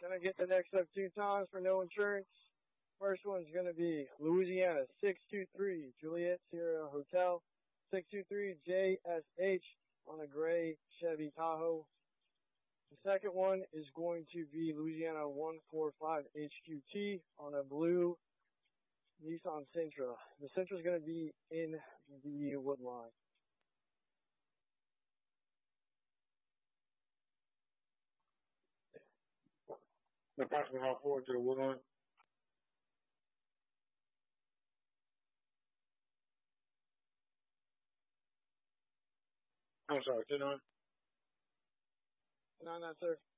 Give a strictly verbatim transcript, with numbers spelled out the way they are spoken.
Can I get the next up two times for no insurance? First one's going to be Louisiana six two three Juliet Sierra Hotel six two three J S H on a gray Chevy Tahoe. The second one is going to be Louisiana one four five H Q T on a blue Nissan Sentra. The Sentra is going to be in the Woodline. The passing hall forward to the Woodline. I'm sorry, ten nine. nine nine, sir.